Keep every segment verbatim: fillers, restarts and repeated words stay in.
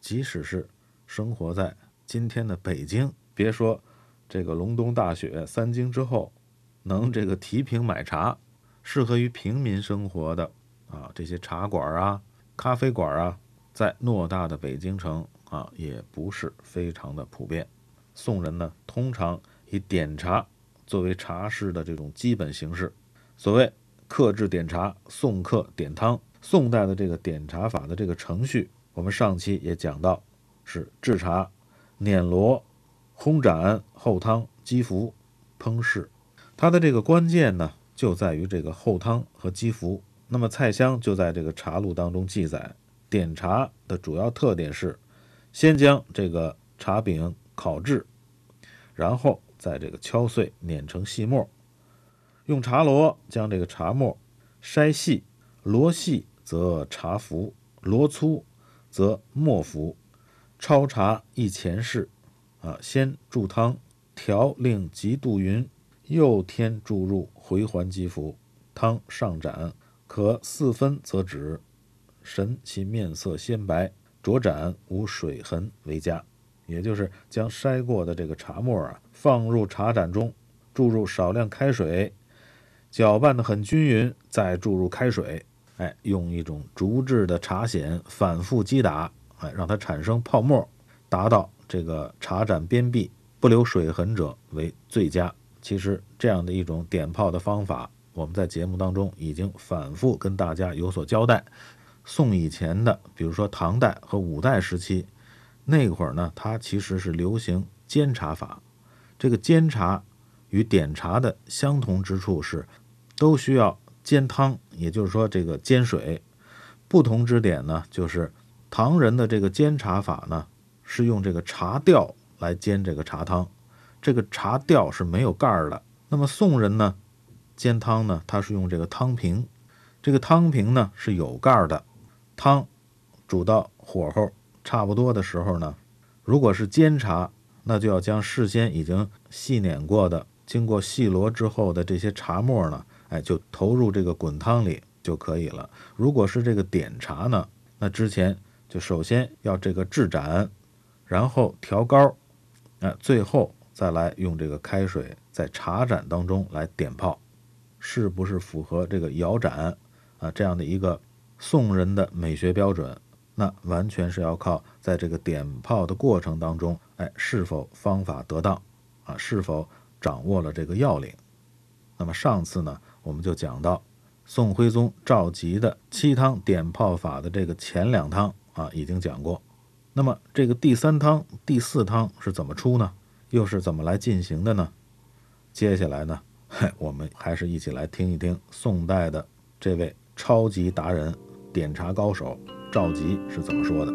即使是生活在今天的北京，别说这个隆冬大雪三更之后能这个提瓶买茶，适合于平民生活的啊这些茶馆啊、咖啡馆啊，在偌大的北京城啊也不是非常的普遍。宋人呢，通常以点茶作为茶事的这种基本形式。所谓客制点茶，送客点汤。宋代的这个点茶法的这个程序，我们上期也讲到，是制茶、碾螺、烘盏、后汤、积服、烹制。它的这个关键呢，就在于这个后汤和积服。那么菜香就在这个茶录当中记载，点茶的主要特点是先将这个茶饼烤制，然后再这个敲碎碾成细末，用茶螺将这个茶末筛细，螺细则茶服，螺粗则末服。焯茶亦前事啊，先注汤，调令极度匀，又添注入回环积服，汤上盏，可四分则止，审其面色鲜白，着盏无水痕为佳。也就是将筛过的这个茶末啊，放入茶盏中，注入少量开水，搅拌得很均匀，再注入开水，哎，用一种竹制的茶筅反复击打，哎，让它产生泡沫，达到这个茶盏边壁不留水痕者为最佳。其实这样的一种点泡的方法，我们在节目当中已经反复跟大家有所交代。宋以前的，比如说唐代和五代时期，那会儿呢，它其实是流行煎茶法。这个煎茶与点茶的相同之处是，都需要煎汤，也就是说这个煎水。不同之点呢，就是唐人的这个煎茶法呢，是用这个茶吊来煎这个茶汤，这个茶吊是没有盖的。那么宋人呢，煎汤呢，它是用这个汤瓶，这个汤瓶呢是有盖的。汤煮到火候差不多的时候呢，如果是煎茶，那就要将事先已经细碾过的、经过细罗之后的这些茶末呢，哎，就投入这个滚汤里就可以了。如果是这个点茶呢，那之前就首先要这个制盏，然后调高，哎，最后再来用这个开水在茶盏当中来点泡。是不是符合这个摇盏啊这样的一个宋人的美学标准，那完全是要靠在这个点泡的过程当中，哎，是否方法得当啊，是否掌握了这个要领。那么上次呢，我们就讲到宋徽宗赵佶的七汤点泡法的这个前两汤啊，已经讲过。那么这个第三汤、第四汤是怎么出呢？又是怎么来进行的呢？接下来呢，我们还是一起来听一听宋代的这位超级达人、点茶高手赵佶是怎么说的。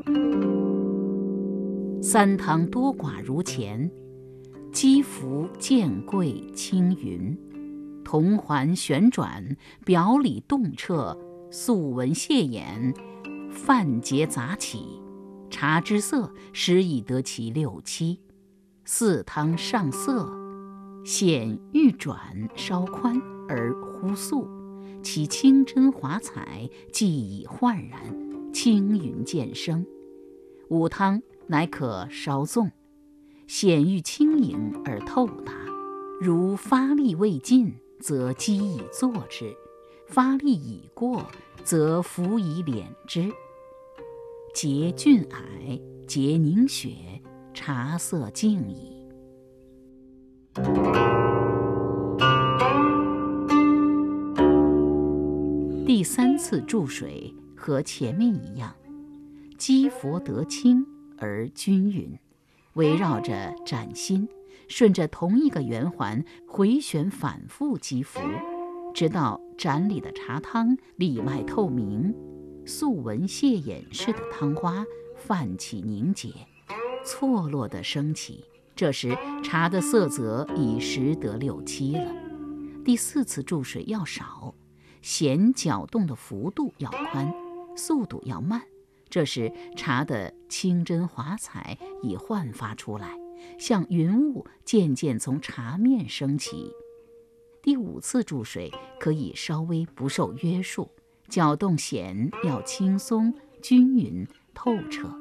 三汤多寡如前，积服渐贵轻匀，铜环旋转，表里动彻，素纹谢眼，泛结杂起，茶之色时已得其六七。四汤上色，显欲转稍宽而忽素，其清真华彩既已焕然，青云渐生。五汤乃可稍纵，显欲轻盈而透达，如发力未尽，则积以坐之；发力已过，则扶以敛之。结俊霭，结凝雪，茶色净矣。第三次注水和前面一样，积服得清而均匀，围绕着盏心，顺着同一个圆环回旋反复积服，直到盏里的茶汤里外透明，素纹谢眼似的汤花泛起凝结，错落地升起。这时茶的色泽已识得六七了。第四次注水要少，弦搅动的幅度要宽，速度要慢。这时茶的清真华彩已焕发出来，像云雾渐渐从茶面升起。第五次注水可以稍微不受约束，搅动弦要轻松均匀透彻。